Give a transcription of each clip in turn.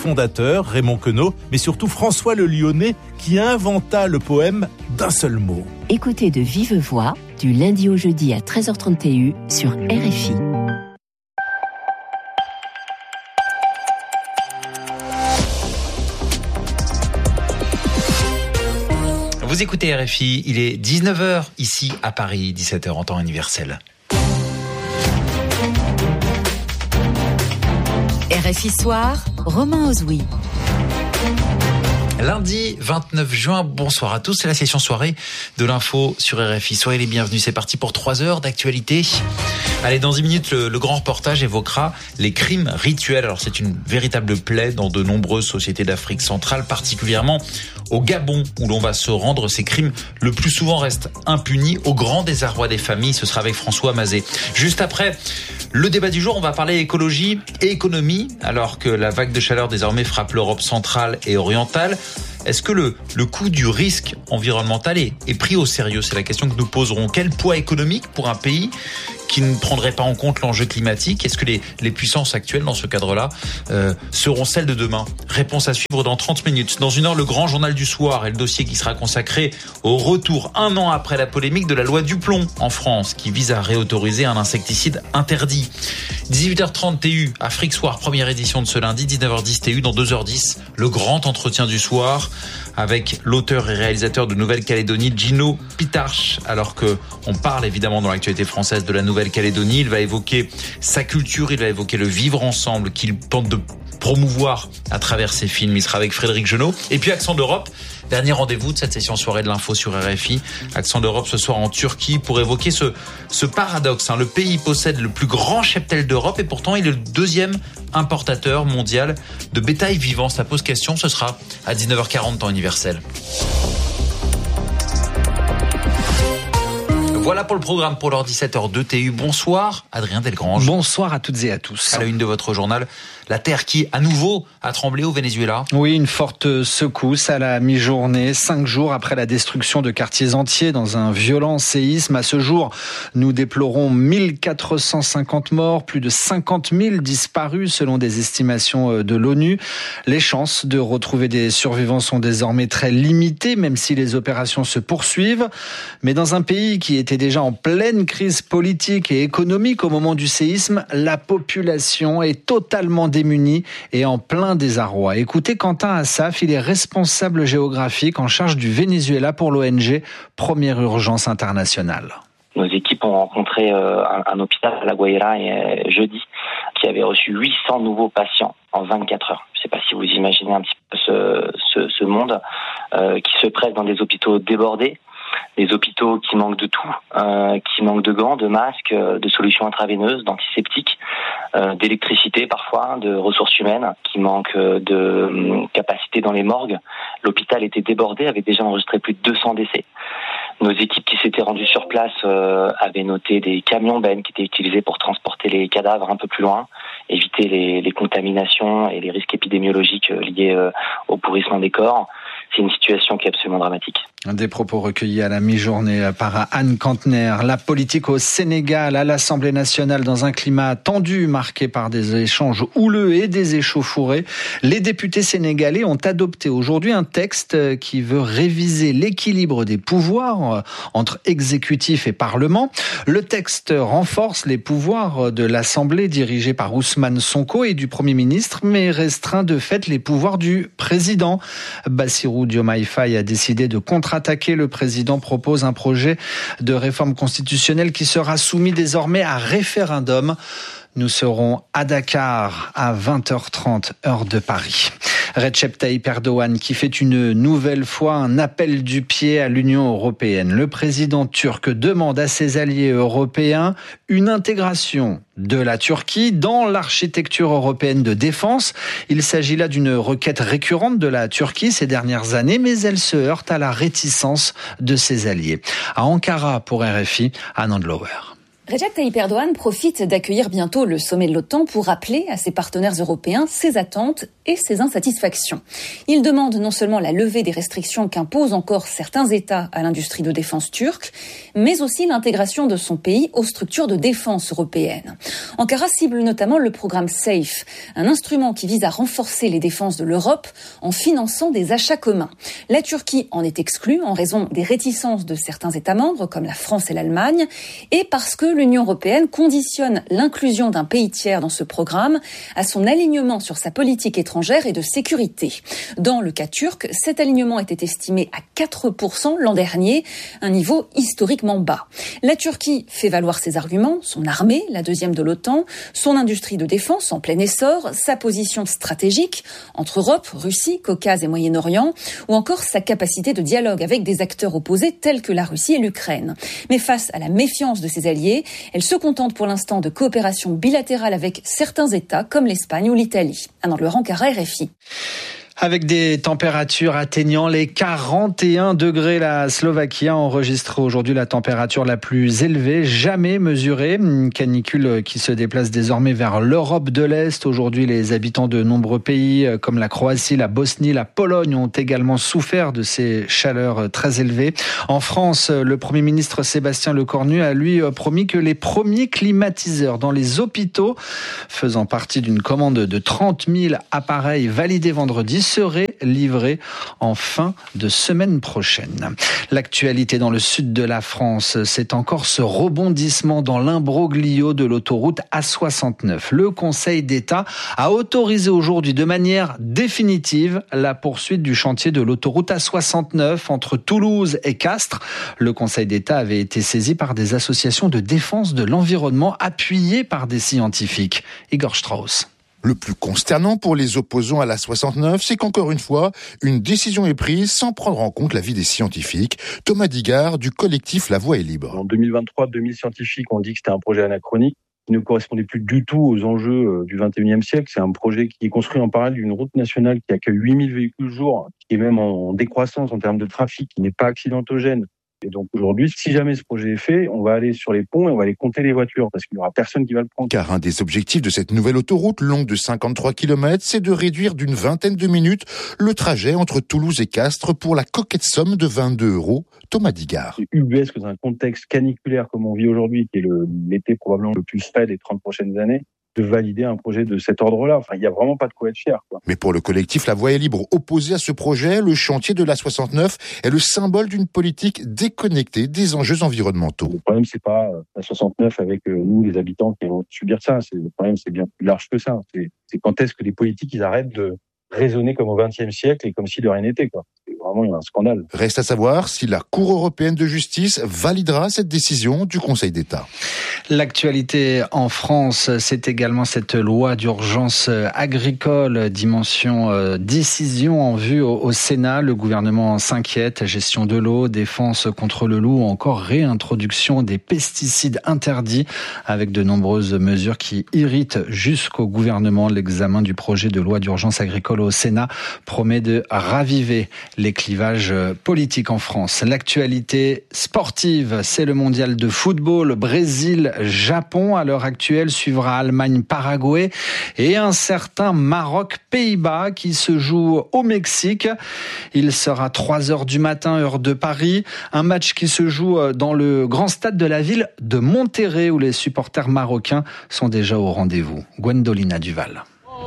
fondateurs, Raymond Queneau, mais surtout François le Lyonnais, qui inventa le poème d'un seul mot. Écoutez de vive voix, du lundi au jeudi à 13h30 TU sur RFI. Vous écoutez RFI, il est 19h ici à Paris, 17h en temps universel. RFI Soir, Romain Ozoui. Lundi 29 juin, bonsoir à tous, c'est la session soirée de l'info sur RFI. Soyez les bienvenus, c'est parti pour 3 heures d'actualité. Allez, dans 10 minutes, le grand reportage évoquera les crimes rituels. Alors c'est une véritable plaie dans de nombreuses sociétés d'Afrique centrale, particulièrement au Gabon, où l'on va se rendre. Ces crimes, le plus souvent, restent impunis, au grand désarroi des familles. Ce sera avec François Mazet. Juste après le débat du jour, on va parler écologie et économie, alors que la vague de chaleur désormais frappe l'Europe centrale et orientale. Est-ce que le coût du risque environnemental est pris au sérieux? C'est la question que nous poserons. Quel poids économique pour un pays qui ne prendrait pas en compte l'enjeu climatique? Est-ce que les puissances actuelles, dans ce cadre-là, seront celles de demain? Réponse à suivre dans 30 minutes. Dans 1 heure, le grand journal du soir et le dossier qui sera consacré au retour, 1 an après la polémique de la loi du plomb en France, qui vise à réautoriser un insecticide interdit. 18h30 TU, Afrique Soir, première édition de ce lundi, 19h10 TU, dans 2h10, le grand entretien du soir avec l'auteur et réalisateur de Nouvelle-Calédonie, Gino Pitarch. Alors que on parle évidemment dans l'actualité française de la Nouvelle-Calédonie, il va évoquer sa culture, il va évoquer le vivre ensemble qu'il tente de promouvoir à travers ses films. Il sera avec Frédéric Genot. Et puis Accent d'Europe, dernier rendez-vous de cette session soirée de l'info sur RFI. Accent d'Europe ce soir en Turquie pour évoquer ce paradoxe. Le pays possède le plus grand cheptel d'Europe et pourtant il est le 2e importateur mondial de bétail vivant. Ça pose question, ce sera à 19h40 temps universel. Voilà pour le programme pour l'heure 17h02 TU. Bonsoir Adrien Delgrange. Bonsoir à toutes et à tous. À la une de votre journal, la terre qui, à nouveau, a tremblé au Venezuela. Oui, une forte secousse à la mi-journée, 5 jours après la destruction de quartiers entiers dans un violent séisme. À ce jour, nous déplorons 1450 morts, plus de 50 000 disparus selon des estimations de l'ONU. Les chances de retrouver des survivants sont désormais très limitées, même si les opérations se poursuivent. Mais dans un pays qui était déjà en pleine crise politique et économique au moment du séisme, la population est totalement démunie et en plein désarroi. Écoutez Quentin Assaf, il est responsable géographique en charge du Venezuela pour l'ONG Première Urgence Internationale. Nos équipes ont rencontré un hôpital à La Guaira jeudi qui avait reçu 800 nouveaux patients en 24 heures. Je ne sais pas si vous imaginez un petit peu ce monde qui se presse dans des hôpitaux débordés, des hôpitaux qui manquent de tout, qui manquent de gants, de masques, de solutions intraveineuses, d'antiseptiques, d'électricité parfois, de ressources humaines, qui manquent de capacité dans les morgues. L'hôpital était débordé, avait déjà enregistré plus de 200 décès. Nos équipes qui s'étaient rendues sur place avaient noté des camions-bennes qui étaient utilisés pour transporter les cadavres un peu plus loin, éviter les contaminations et les risques épidémiologiques liés au pourrissement des corps. C'est une situation qui est absolument dramatique. Des propos recueillis à la mi-journée par Anne Kantner. La politique au Sénégal, à l'Assemblée nationale, dans un climat tendu, marqué par des échanges houleux et des échauffourées. Les députés sénégalais ont adopté aujourd'hui un texte qui veut réviser l'équilibre des pouvoirs entre exécutif et parlement. Le texte renforce les pouvoirs de l'Assemblée dirigée par Ousmane Sonko et du Premier ministre, mais restreint de fait les pouvoirs du président. Bassirou Diomaye Faye a décidé de contre-attaquer. Le président propose un projet de réforme constitutionnelle qui sera soumis désormais à référendum. Nous serons à Dakar à 20h30 heure de Paris. Recep Tayyip Erdogan qui fait une nouvelle fois un appel du pied à l'Union européenne. Le président turc demande à ses alliés européens une intégration de la Turquie dans l'architecture européenne de défense. Il s'agit là d'une requête récurrente de la Turquie ces dernières années, mais elle se heurte à la réticence de ses alliés. À Ankara pour RFI, Anand Lower. Recep Tayyip Erdogan profite d'accueillir bientôt le sommet de l'OTAN pour rappeler à ses partenaires européens ses attentes et ses insatisfactions. Il demande non seulement la levée des restrictions qu'imposent encore certains États à l'industrie de défense turque, mais aussi l'intégration de son pays aux structures de défense européennes. Ankara cible notamment le programme SAFE, un instrument qui vise à renforcer les défenses de l'Europe en finançant des achats communs. La Turquie en est exclue en raison des réticences de certains États membres comme la France et l'Allemagne et parce que l'Union européenne conditionne l'inclusion d'un pays tiers dans ce programme à son alignement sur sa politique étrangère et de sécurité. Dans le cas turc, cet alignement était estimé à 4% l'an dernier, un niveau historiquement bas. La Turquie fait valoir ses arguments, son armée, la deuxième de l'OTAN, son industrie de défense en plein essor, sa position stratégique entre Europe, Russie, Caucase et Moyen-Orient, ou encore sa capacité de dialogue avec des acteurs opposés tels que la Russie et l'Ukraine. Mais face à la méfiance de ses alliés, elle se contente pour l'instant de coopération bilatérale avec certains États comme l'Espagne ou l'Italie. Anne-Laure Ankara, RFI. Avec des températures atteignant les 41 degrés, la Slovaquie a enregistré aujourd'hui la température la plus élevée jamais mesurée. Une canicule qui se déplace désormais vers l'Europe de l'Est. Aujourd'hui, les habitants de nombreux pays comme la Croatie, la Bosnie, la Pologne ont également souffert de ces chaleurs très élevées. En France, le Premier ministre Sébastien Lecornu a lui promis que les premiers climatiseurs dans les hôpitaux, faisant partie d'une commande de 30 000 appareils validés vendredi, serait livré en fin de semaine prochaine. L'actualité dans le sud de la France, c'est encore ce rebondissement dans l'imbroglio de l'autoroute A69. Le Conseil d'État a autorisé aujourd'hui de manière définitive la poursuite du chantier de l'autoroute A69 entre Toulouse et Castres. Le Conseil d'État avait été saisi par des associations de défense de l'environnement appuyées par des scientifiques. Igor Strauss. Le plus consternant pour les opposants à la 69, c'est qu'encore une fois, une décision est prise sans prendre en compte l'avis des scientifiques. Thomas Digard, du collectif La Voie est libre. En 2023, 2000 scientifiques ont dit que c'était un projet anachronique qui ne correspondait plus du tout aux enjeux du 21e siècle. C'est un projet qui est construit en parallèle d'une route nationale qui accueille 8000 véhicules jour, qui est même en décroissance en termes de trafic, qui n'est pas accidentogène. Et donc aujourd'hui, si jamais ce projet est fait, on va aller sur les ponts et on va aller compter les voitures parce qu'il n'y aura personne qui va le prendre. Car un des objectifs de cette nouvelle autoroute longue de 53 km, c'est de réduire d'une vingtaine de minutes le trajet entre Toulouse et Castres pour la coquette somme de 22 €. Thomas Digard. C'est ubuesque dans un contexte caniculaire comme on vit aujourd'hui, qui est l'été probablement le plus frais des 30 prochaines années, de valider un projet de cet ordre-là. Enfin, il n'y a vraiment pas de quoi être fier, quoi. Mais pour le collectif La Voie est libre, opposé à ce projet, le chantier de la 69 est le symbole d'une politique déconnectée des enjeux environnementaux. Le problème, c'est pas la 69 avec nous, les habitants, qui vont subir ça. Le problème, c'est bien plus large que ça. C'est quand est-ce que les politiques, ils arrêtent de raisonner comme au XXe siècle et comme si de rien n'était, quoi. C'est vraiment un scandale. Reste à savoir si la Cour européenne de justice validera cette décision du Conseil d'État. L'actualité en France, c'est également cette loi d'urgence agricole, décision en vue au Sénat. Le gouvernement s'inquiète, gestion de l'eau, défense contre le loup, encore réintroduction des pesticides interdits avec de nombreuses mesures qui irritent jusqu'au gouvernement. L'examen du projet de loi d'urgence agricole au Sénat promet de raviver les clivages politiques en France. L'actualité sportive, c'est le mondial de football Brésil-Japon. À l'heure actuelle, suivra Allemagne-Paraguay et un certain Maroc-Pays-Bas qui se joue au Mexique. Il sera 3h du matin, heure de Paris. Un match qui se joue dans le grand stade de la ville de Monterrey où les supporters marocains sont déjà au rendez-vous. Gwendolina Duval.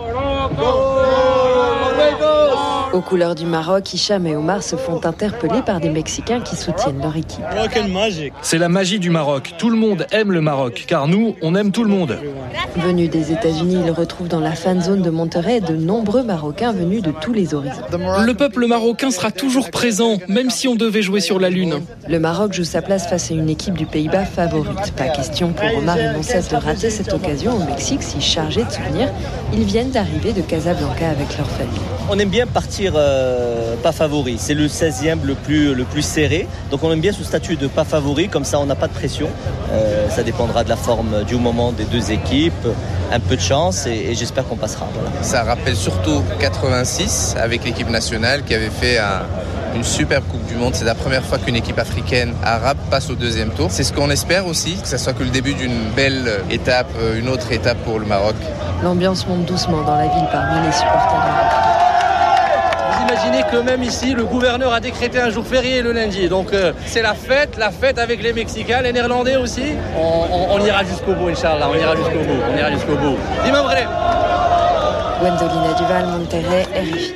Aux couleurs du Maroc, Hicham et Omar se font interpeller par des Mexicains qui soutiennent leur équipe. C'est la magie du Maroc. Tout le monde aime le Maroc, car nous, on aime tout le monde. Venus des États-Unis, ils retrouvent dans la fan zone de Monterrey de nombreux Marocains venus de tous les horizons. Le peuple marocain sera toujours présent, même si on devait jouer sur la Lune. Le Maroc joue sa place face à une équipe du Pays-Bas favorite. Pas question pour Omar et Monsef de rater cette occasion au Mexique si chargés de souvenirs. Ils viennent d'arriver de Casablanca avec leur famille. On aime bien partir pas favori. C'est le 16e le plus serré. Donc on aime bien ce statut de pas favori. Comme ça, on n'a pas de pression. Ça dépendra de la forme du moment des deux équipes. Un peu de chance et j'espère qu'on passera. Voilà. Ça rappelle surtout 86 avec l'équipe nationale qui avait fait une superbe Coupe du Monde. C'est la première fois qu'une équipe africaine arabe passe au deuxième tour. C'est ce qu'on espère aussi, que ça soit que le début d'une belle étape, une autre étape pour le Maroc. L'ambiance monte doucement dans la ville parmi les supporters marocains. Vous imaginez que même ici, le gouverneur a décrété un jour férié le lundi. Donc c'est la fête avec les Mexicains, les Néerlandais aussi. On ira jusqu'au bout, Inch'Allah, on ira jusqu'au bout. Dis-moi vrai. Gwendolina Duval, Monterrey, RFI.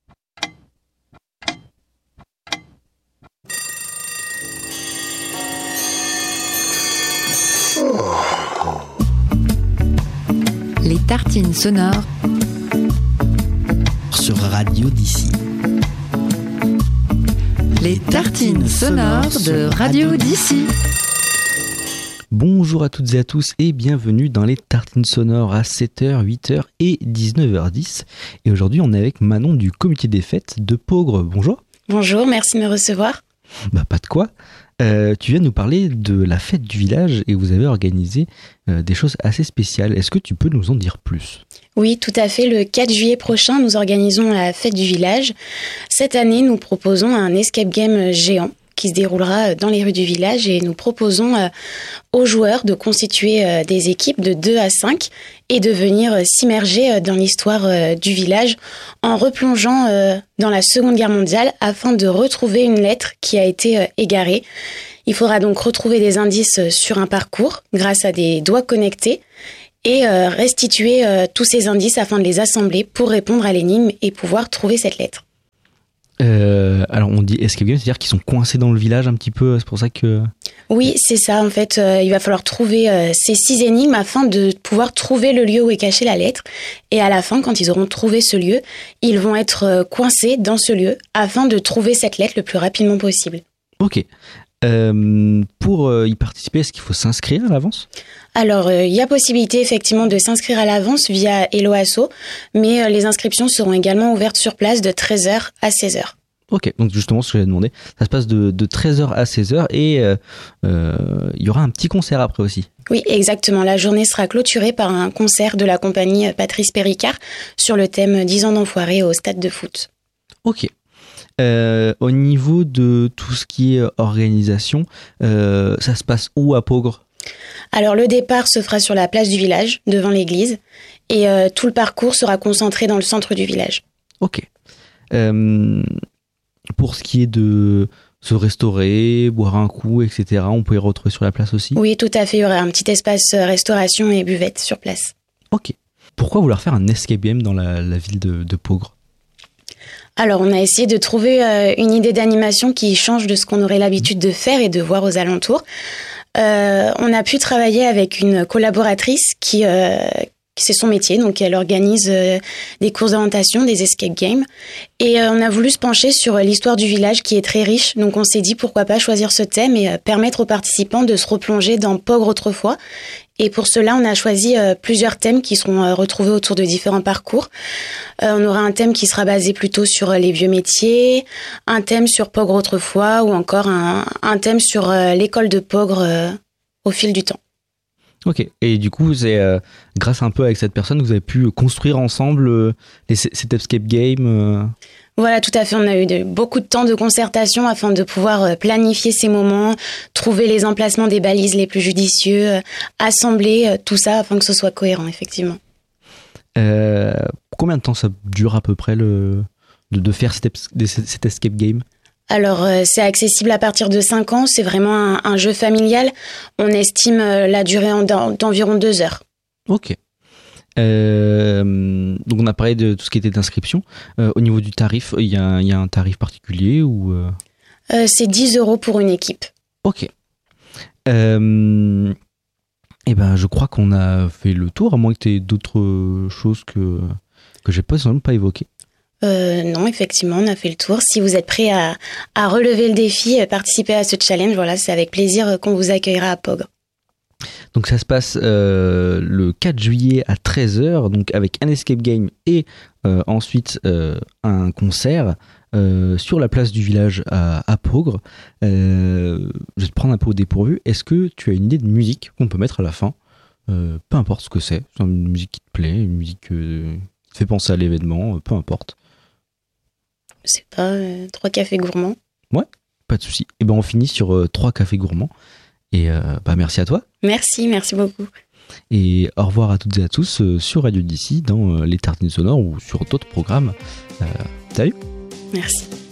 Les tartines sonores sur Radio d'ici. Les tartines sonores de Radio d'ici. Bonjour à toutes et à tous et bienvenue dans les tartines sonores à 7h, 8h et 19h10. Et aujourd'hui on est avec Manon du comité des fêtes de Peaugres. Bonjour. Bonjour, merci de me recevoir. Pas de quoi. Tu viens nous parler de la fête du village et vous avez organisé des choses assez spéciales. Est-ce que tu peux nous en dire plus ? Oui, tout à fait. Le 4 juillet prochain, nous organisons la fête du village. Cette année, nous proposons un escape game géant qui se déroulera dans les rues du village et nous proposons aux joueurs de constituer des équipes de 2 à 5 et de venir s'immerger dans l'histoire du village en replongeant dans la Seconde Guerre mondiale afin de retrouver une lettre qui a été égarée. Il faudra donc retrouver des indices sur un parcours grâce à des doigts connectés et restituer tous ces indices afin de les assembler pour répondre à l'énigme et pouvoir trouver cette lettre. Alors on dit escape game, c'est-à-dire qu'ils sont coincés dans le village un petit peu, c'est pour ça que... Oui, c'est ça, en fait, il va falloir trouver ces 6 énigmes afin de pouvoir trouver le lieu où est cachée la lettre. Et à la fin, quand ils auront trouvé ce lieu, ils vont être coincés dans ce lieu afin de trouver cette lettre le plus rapidement possible. Ok. Pour y participer, est-ce qu'il faut s'inscrire à l'avance ? Alors, il y a possibilité effectivement de s'inscrire à l'avance via Hello Asso, mais les inscriptions seront également ouvertes sur place de 13h à 16h. Ok, donc justement ce que j'ai demandé, ça se passe de 13h à 16h et il y aura un petit concert après aussi. Oui, exactement. La journée sera clôturée par un concert de la compagnie Patrice Péricard sur le thème 10 ans d'enfoirés au stade de foot. Ok. Au niveau de tout ce qui est organisation, ça se passe où à Peaugres ? Alors le départ se fera sur la place du village, devant l'église, et tout le parcours sera concentré dans le centre du village. Ok. Pour ce qui est de se restaurer, boire un coup, etc., on peut y retrouver sur la place aussi ? Oui, tout à fait. Il y aura un petit espace restauration et buvette sur place. Ok. Pourquoi vouloir faire un escape game dans la ville de Peaugres ? Alors, on a essayé de trouver une idée d'animation qui change de ce qu'on aurait l'habitude de faire et de voir aux alentours. On a pu travailler avec une collaboratrice qui c'est son métier, donc elle organise des courses d'orientation, des escape games. Et on a voulu se pencher sur l'histoire du village qui est très riche. Donc on s'est dit pourquoi pas choisir ce thème et permettre aux participants de se replonger dans Peaugres autrefois. Et pour cela, on a choisi plusieurs thèmes qui seront retrouvés autour de différents parcours. On aura un thème qui sera basé plutôt sur les vieux métiers, un thème sur Peaugres autrefois ou encore un thème sur l'école de Peaugres au fil du temps. Ok, et du coup, c'est grâce un peu avec cette personne que vous avez pu construire ensemble cet escape game Voilà, tout à fait. On a eu beaucoup de temps de concertation afin de pouvoir planifier ces moments, trouver les emplacements des balises les plus judicieux, assembler tout ça afin que ce soit cohérent, effectivement. Combien de temps ça dure à peu près de faire cet escape game ? Alors, c'est accessible à partir de 5 ans. C'est vraiment un jeu familial. On estime la durée d'environ 2 heures. Ok. Donc, on a parlé de tout ce qui était d'inscription. Au niveau du tarif, il y a un tarif particulier ou c'est 10 € pour une équipe. Ok. Eh ben, je crois qu'on a fait le tour, à moins que tu aies d'autres choses que j'ai pas évoquées. Non, effectivement, on a fait le tour. Si vous êtes prêts à relever le défi, participer à ce challenge, voilà, c'est avec plaisir qu'on vous accueillera à Peaugres. Donc ça se passe le 4 juillet à 13h, donc avec un escape game et ensuite un concert sur la place du village à Peaugres. Je vais te prendre un peu au dépourvu. Est-ce que tu as une idée de musique qu'on peut mettre à la fin ? Peu importe ce que c'est une musique qui te plaît, une musique qui te fait penser à l'événement, peu importe. sais pas, 3 cafés gourmands. Ouais, pas de souci. Et ben on finit sur 3 cafés gourmands. Et merci à toi. Merci beaucoup. Et au revoir à toutes et à tous sur Radio d'ici, dans les Tartines Sonores ou sur d'autres programmes. Salut. Merci.